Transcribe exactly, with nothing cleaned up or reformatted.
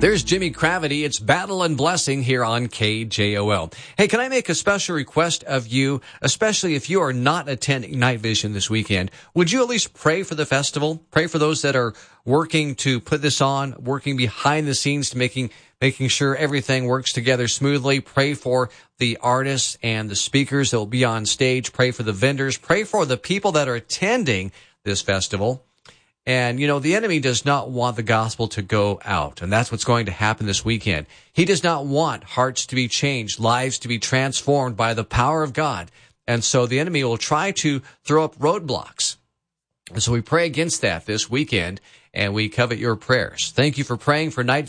There's Jimmy Cravity. It's Battle and Blessing here on K J O L. Hey, can I make a special request of you, especially if you are not attending Night Vision this weekend? Would you at least pray for the festival? Pray for those that are working to put this on, working behind the scenes to making making sure everything works together smoothly. Pray for the artists and the speakers that will be on stage. Pray for the vendors. Pray for the people that are attending this festival. And, you know, the enemy does not want the gospel to go out. And that's what's going to happen this weekend. He does not want hearts to be changed, lives to be transformed by the power of God. And so the enemy will try to throw up roadblocks. And so we pray against that this weekend, and we covet your prayers. Thank you for praying for Night